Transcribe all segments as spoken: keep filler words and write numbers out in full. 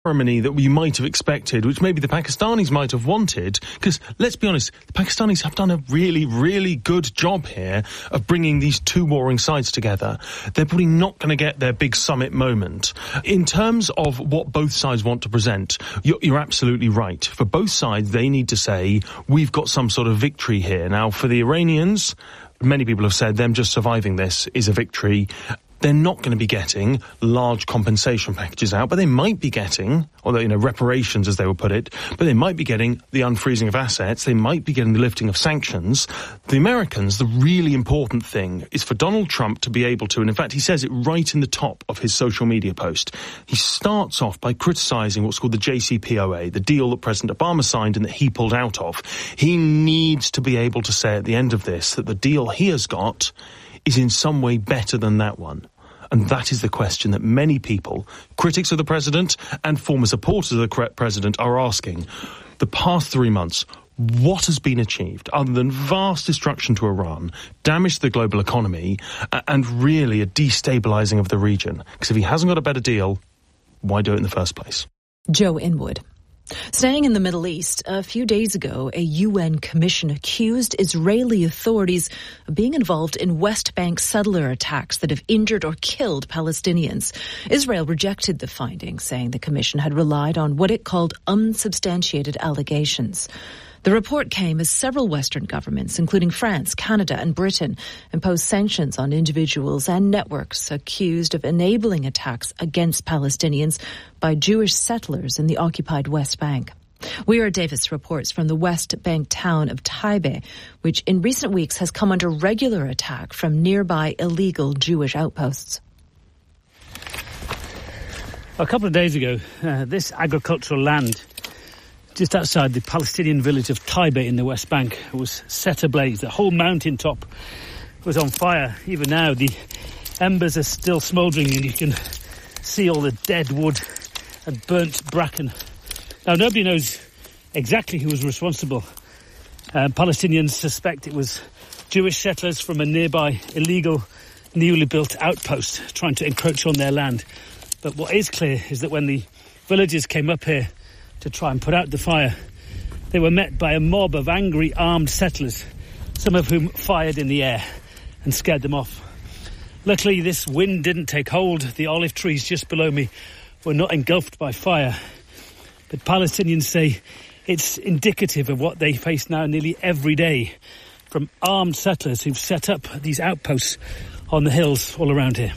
ceremony that we might have expected, which maybe the Pakistanis might have wanted, because let's be honest, the Pakistanis have done a really, really good job here of bringing these two warring sides together. They're probably not going to get their big summit moment. In terms of what both sides want to present, you're, you're absolutely right. For both sides, they need to say, we've got some sort of victory here. Now, for the Iranians, many people have said them just surviving this is a victory. They're not going to be getting large compensation packages out, but they might be getting, or, you know, reparations, as they would put it, but they might be getting the unfreezing of assets, they might be getting the lifting of sanctions. The Americans, the really important thing is for Donald Trump to be able to, and in fact he says it right in the top of his social media post, he starts off by criticising what's called the J C P O A, the deal that President Obama signed and that he pulled out of. He needs to be able to say at the end of this that the deal he has got is in some way better than that one. And that is the question that many people, critics of the president and former supporters of the president, are asking. The past three months, what has been achieved other than vast destruction to Iran, damage to the global economy, and really a destabilising of the region? Because if he hasn't got a better deal, why do it in the first place? Joe Inwood. Staying in the Middle East, a few days ago, a U N commission accused Israeli authorities of being involved in West Bank settler attacks that have injured or killed Palestinians. Israel rejected the findings, saying the commission had relied on what it called unsubstantiated allegations. The report came as several Western governments, including France, Canada and Britain, imposed sanctions on individuals and networks accused of enabling attacks against Palestinians by Jewish settlers in the occupied West Bank. Weira Davis reports from the West Bank town of Taibe, which in recent weeks has come under regular attack from nearby illegal Jewish outposts. A couple of days ago, uh, this agricultural land just outside the Palestinian village of Taibe in the West Bank was set ablaze. The whole mountaintop was on fire. Even now, the embers are still smouldering and you can see all the dead wood and burnt bracken. Now, nobody knows exactly who was responsible. Uh, Palestinians suspect it was Jewish settlers from a nearby illegal, newly built outpost trying to encroach on their land. But what is clear is that when the villagers came up here to try and put out the fire, they were met by a mob of angry armed settlers, some of whom fired in the air and scared them off. Luckily, this wind didn't take hold. The olive trees just below me were not engulfed by fire. But Palestinians say it's indicative of what they face now nearly every day from armed settlers who've set up these outposts on the hills all around here.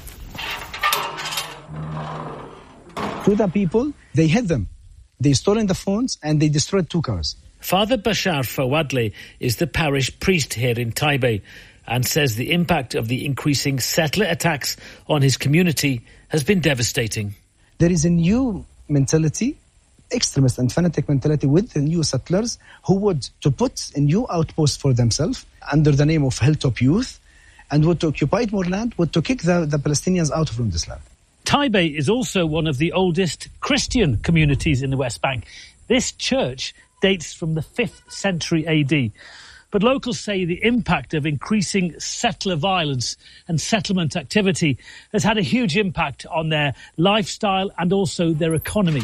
To the people, they hit them. They stolen the phones and they destroyed two cars. Father Bashar Fawadli is the parish priest here in Taibe and says the impact of the increasing settler attacks on his community has been devastating. There is a new mentality, extremist and fanatic mentality with the new settlers who would to put a new outpost for themselves under the name of Hilltop Youth and would to occupy more land, would to kick the, the Palestinians out from this land. Taibe is also one of the oldest Christian communities in the West Bank. This church dates from the fifth century A D. But locals say the impact of increasing settler violence and settlement activity has had a huge impact on their lifestyle and also their economy.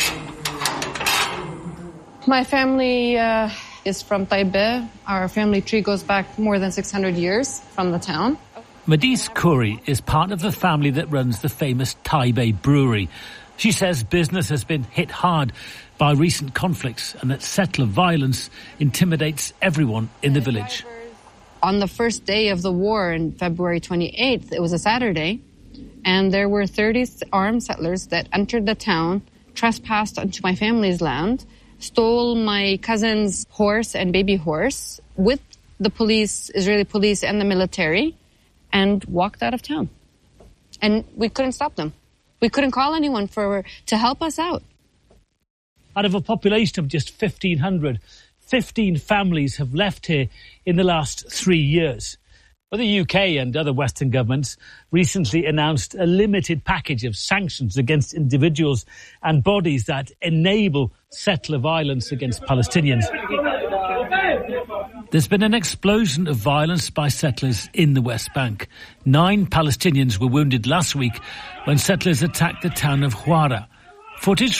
My family uh, is from Taibe. Our family tree goes back more than six hundred years from the town. Madis Khoury is part of the family that runs the famous Taibe brewery. She says business has been hit hard by recent conflicts and that settler violence intimidates everyone in the village. On the first day of the war on February twenty-eighth, it was a Saturday, and there were thirty armed settlers that entered the town, trespassed onto my family's land, stole my cousin's horse and baby horse with the police, Israeli police and the military, and walked out of town. And we couldn't stop them. We couldn't call anyone for to help us out. Out of a population of just fifteen hundred, fifteen families have left here in the last three years. But the U K and other Western governments recently announced a limited package of sanctions against individuals and bodies that enable settler violence against Palestinians. There's been an explosion of violence by settlers in the West Bank. Nine Palestinians were wounded last week when settlers attacked the town of Huwara. Footage